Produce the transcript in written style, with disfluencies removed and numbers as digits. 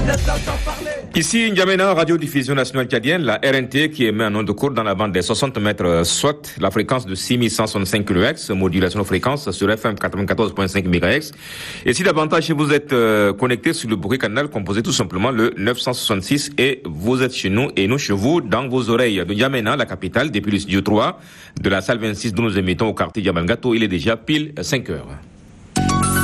Ici, N'Djamena, Radio-Diffusion Nationale Tchadienne, la RNT qui émet un onde court dans la bande des 60 mètres, soit la fréquence de 6165 kHz, modulation de fréquence sur FM 94.5 MHz. Et si davantage vous êtes connecté sur le bruit canal, composez tout simplement le 966 et vous êtes chez nous et nous chez vous dans vos oreilles. De N'Djamena, la capitale, depuis le studio 3 de la salle 26 dont nous émettons au quartier Diamangato, il est déjà pile 5 heures.